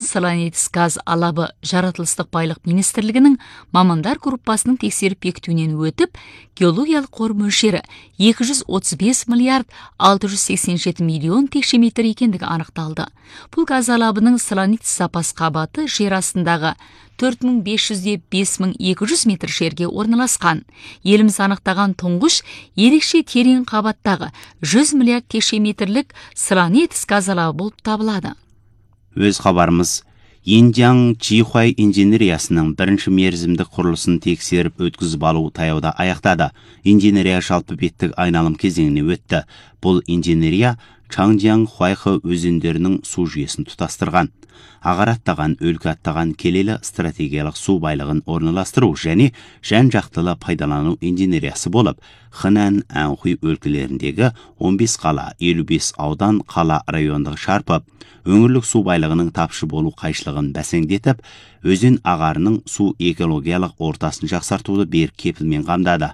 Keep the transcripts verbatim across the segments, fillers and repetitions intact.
Солонитис газ алабы жаратылыстық байлық министрлігінің мамандар группасының тексеріп бекітуінен өтіп, геологиялық қор мөлшері екі жүз отыз бес миллиард алты жүз сексен жеті миллион текше метр екендігі анықталды. Бұл газ алабының Солонитис запас қабаты жер астындағы төрт мың бес жүзден бес мың екі жүз метр жерге орналасқан. Еліміз анықтаған тұңғыш ерекше терең қабаттағы жүз миллиард текше метрлік Солонитис газ алабы болып табылады. Өз хабарымыз, Инжан Чихуай инженериясының бірінші мерзімдік құрылысын тексеріп өткізіп алу таяуда аяқтады. Инженерия жалпы беттік айналым кезеңіне өтті. Бұл инженерия Чаңжан Хуайхы өзендерінің су жүйесін тұтастырған. Ағараттаған, өлкі аттаған келелі стратегиялық су байлығын орналастыру және жан-жақтылы пайдалану инженериясы болып, Хэнан, Анхуй өлкелеріндегі он бес қала, елу бес аудан қала райондық шарпып, өңірлік су байлығының тапшы болу қайшылығын бәсеңдетіп, өзен ағарының су экологиялық ортасын жақсартуды берік кепілмен қамдады.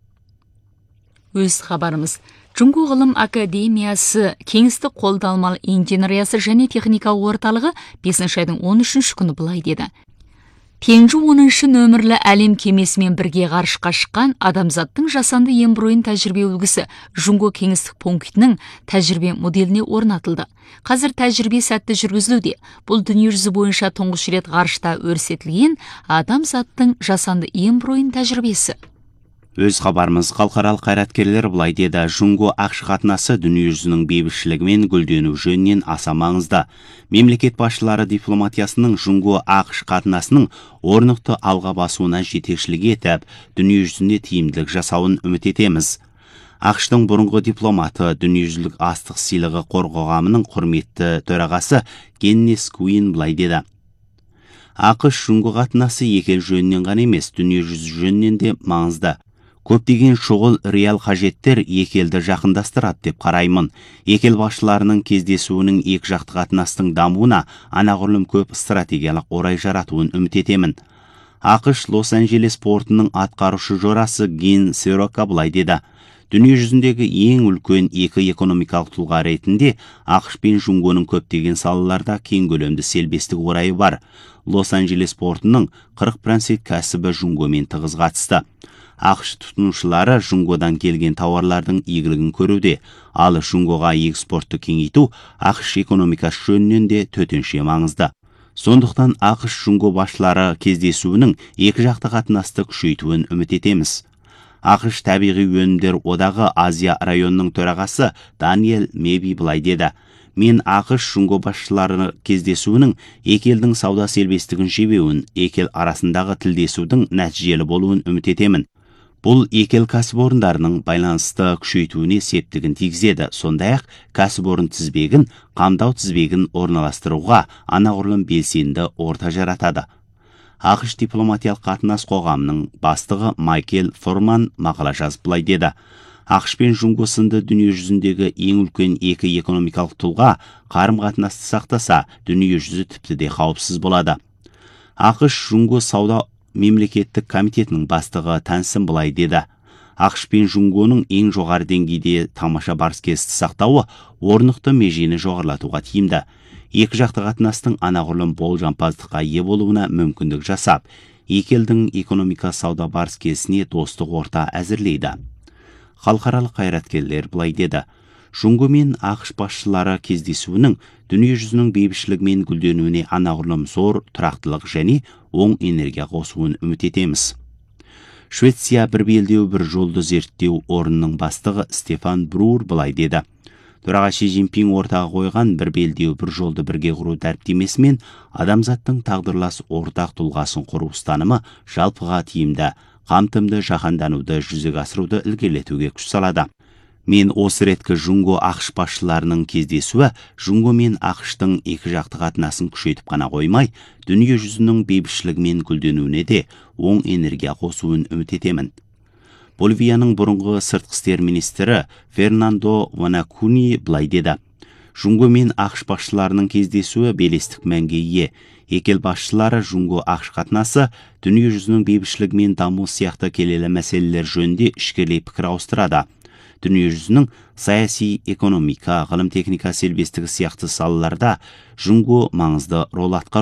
Өз хабарымыз, Жұңғы ғылым академиясы кеңістік қолдалмалы инженериясы және техника орталығы бесінші айдың он үшінші күні былай деді. Пенжу оныншы нөмірлі әлем кемесімен бірге ғарышқа шыққан адамзаттың жасанды ембройын тәжірибе үлгісі Жұңғы кеңістік пунктінің тәжірибе моделіне орнатылды. Қазір тәжірибе сәтті жүргізілуде. Бұл дүниежүзі бойынша тұңғыш рет ғарышта өрсетілген адамзаттың жасанды ембройын тәжірибесі. Өз хабарымыз, халықаралық қайраткерлер былай деді, Жұңғы ақш қатынасы дүниежүзінің бейбітшілігі мен гүлдену жөнінен аса маңызды. Мемлекет басшылары дипломатиясының Жұңғы ақш қатынасының орнықты алға басуына жетекшілік етіп, дүниежүзінде тиімділік жасауын үміт етеміз. ақш-тың бұрынғы дипломаты, дүниежүзілік астық сыйлығы қор қоғамының құрметті төрағасы Кеннес Куин былай деді. ақш Жұңғы қатынасы екі ел жөнінен ғана емес, дүниежүзі жөнінен де маңызды. Көптеген шұғыл реал қажеттер екі елді жақындастырады деп қараймын. Екі ел басшыларының кездесуінің екі жақты қатынастың дамуына анағұрлым көп стратегиялық орай жаратуын үміт етемін. ақш Лос-Анджелес портының атқарушы жорасы Гин Серока былай деді. Дүние жүзіндегі ең үлкен екі экономикалық тұлға ретінде ақш пен Жұңғының көптеген салаларда кең көлемді селбестік орайы бар. Лос-Анджелес портының қырық процент кәсібі Жұңғымен тығыз қатысты. ақш тұтынушылары Жұңғыдан келген тауарлардың игілігін көруде, ал Жұңғыға экспортты кеңейту ақш экономикасы жөнінен де төтенше маңызды. Сондықтан ақш Жұңғы басшылары кездесуінің екі жақты қатынасты күшейтуін үміт етеміз. ақш табиғи өнімдер одағы Азия районының төрағасы Даниэл Меби былай деді. Мен ақш Жұңғы басшылары кездесуінің екі елдің сауда селбестігін жебеуін, екі ел арасындағы тілдесудің нәтижелі болуын үміт етемін. Бұл екі ел кәсіпорындарының байланысты күшейтуіне септігін тигізеді. Сондай-ақ кәсіпорын тізбегін, қамдау тізбегін орналастыруға анағұрлым белсенді орта жаратады. ақш дипломатиялық қатынас қоғамының бастығы Майкл Форман мақала жазып былай деді. ақш пен Жұңғы сынды дүние жүзіндегі ең үлкен екі экономикалық тұлға қарым-қатынасты сақтаса, дүние жүзі тіпті де қауіпсіз болады. ақш Жұңғы сауда мемлекеттік комитетінің бастығы Тәнсін былай деді. ақш пен Жұңғының ең жоғары деңгейде тамаша барыс-келісті сақтауы орнықты межені жоғарлатуға тиімді. Екі жақты қатынастың анағұрлым болжампаздыққа ие болуына мүмкіндік жасап, екі елдің экономика сауда барыс-келісіне достық орта әзірлейді. Халықаралық қайраткерлер былай деді. Жұңғы мен ақш басшылары кездесуінің дүние жүзінің бейбітшілігі мен гүлденуіне анағұрлым зор тұрақтылық және оң энергия қосуын үміт етеміз. Швеция бір белдеу бір жолды зерттеу орнының бастығы Стефан Брур былай деді. Төраға Ши Цзиньпин ортаға қойған бір белдеу бір жолды бірге құру дәріптемесімен адамзаттың тағдырлас ортақ тұлғасын құру ұстанымы жалпыға тиімді, қамтымды жаһандануды жүзеге асыруды ілгерілетуге күш салады. Мен осы реткі Жұңғы ақш басшыларының кездесуі Жұңғы мен ақштың екі жақты қатынасын күшейтіп қана қоймай, дүние жүзінің бейбітшілігі мен гүлденуіне де оң энергия қосуын үміт етемін. Боливияның бұрынғы сыртқы істер министрі Фернандо Ванакуни былай деді. Жұңғы мен ақш басшыларының кездесуі белестік мәнге ие. Екі ел басшылары Жұңғы ақш қатынасы дүние жүзінің бейбітшілігі мен даму сияқты келелі мәселелер жөнінде ішкерлей пікір ауыстырады. Дүние жүзінің саяси, экономика, ғылым техника селбестігі сияқты салаларда Жұңғы маңызды рол атқаруда.